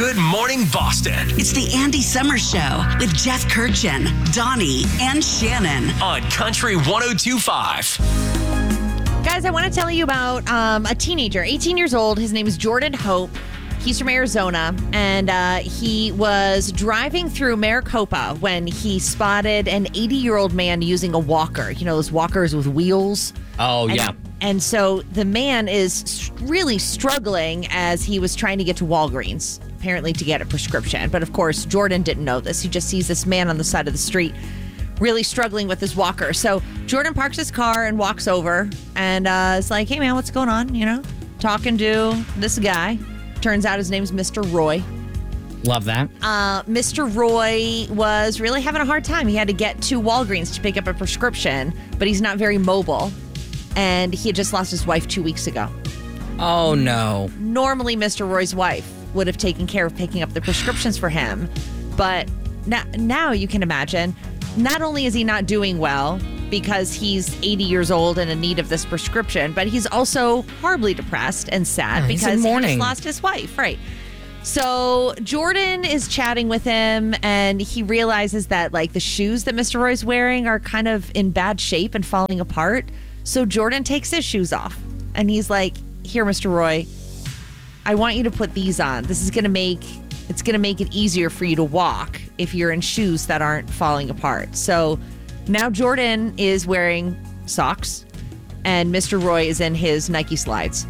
Good Morning Boston. It's the Andy Summers Show with Jeff Kirchin, Donnie, and Shannon. On Country 102.5. Guys, I want to tell you about a teenager, 18 years old. His name is Jordan Hope. He's from Arizona, and he was driving through Maricopa when he spotted an 80-year-old man using a walker. You know, those walkers with wheels? Oh, yeah. And so the man is really struggling as he was trying to get to Walgreens, apparently to get a prescription. But, of course, Jordan didn't know this. He just sees this man on the side of the street really struggling with his walker. So Jordan parks his car and walks over and is like, hey, man, what's going on? You know, talking to this guy. Turns out his name's Mr. Roy. Love that. Mr. Roy was really having a hard time. He had to get to Walgreens to pick up a prescription, but he's not very mobile. And he had just lost his wife 2 weeks ago. Oh, no. Normally, Mr. Roy's wife would have taken care of picking up the prescriptions for him. But now you can imagine, not only is he not doing well because he's 80 years old and in need of this prescription, but he's also horribly depressed and sad because he just lost his wife. Right. So Jordan is chatting with him and he realizes that like the shoes that Mr. Roy's wearing are kind of in bad shape and falling apart. So Jordan takes his shoes off and he's like, here, Mr. Roy, I want you to put these on. This is going to make it easier for you to walk if you're in shoes that aren't falling apart. So now Jordan is wearing socks and Mr. Roy is in his Nike slides.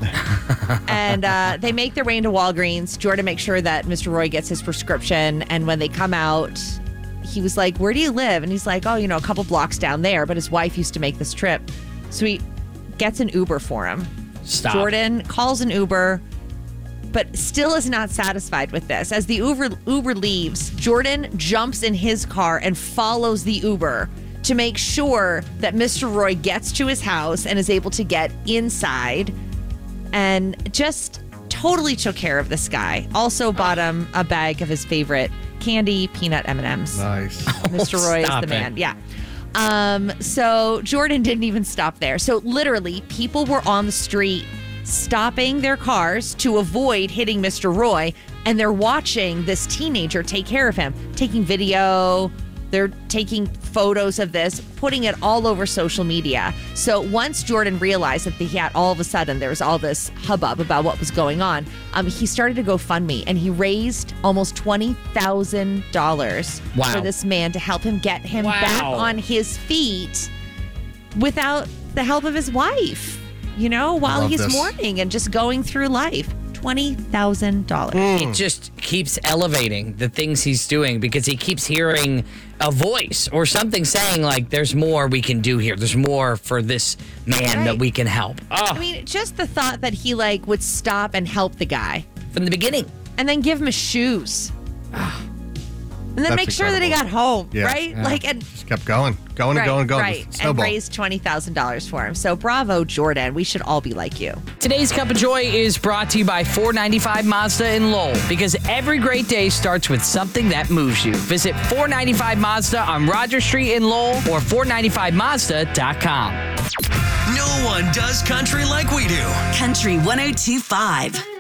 And they make their way into Walgreens. Jordan makes sure that Mr. Roy gets his prescription. And when they come out, he was like, where do you live? And he's like, oh, you know, a couple blocks down there. But his wife used to make this trip. So he gets an Uber for him. Stop. Jordan calls an Uber, but still is not satisfied with this. As the Uber leaves, Jordan jumps in his car and follows the Uber to make sure that Mr. Roy gets to his house and is able to get inside, and just totally took care of this guy. Also bought him a bag of his favorite candy, peanut M&Ms. Nice. Mr. Roy is the man. Yeah. So Jordan didn't even stop there. So literally, people were on the street stopping their cars to avoid hitting Mr. Roy, and they're watching this teenager take care of him, taking video. They're taking photos of this, putting it all over social media. So once Jordan realized that he had all of a sudden there was all this hubbub about what was going on, he started to GoFundMe, and he raised almost $20,000 for this man to help him get him back on his feet without the help of his wife, you know, while he's mourning and just going through life. $20,000. It just keeps elevating the things he's doing because he keeps hearing a voice or something saying like, there's more we can do here. There's more for this man that we can help. Oh. I mean, just the thought that he like would stop and help the guy from the beginning and then give him his shoes. And then make sure that he got home, right? Yeah. Like, and just kept going. Right, and raised $20,000 for him. So bravo, Jordan. We should all be like you. Today's Cup of Joy is brought to you by 495 Mazda in Lowell, because every great day starts with something that moves you. Visit 495 Mazda on Roger Street in Lowell or 495mazda.com. No one does country like we do. Country 102.5.